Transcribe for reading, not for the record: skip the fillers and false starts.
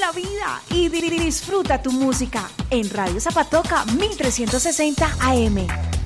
la vida y disfruta tu música en Radio Zapatoca 1360 AM.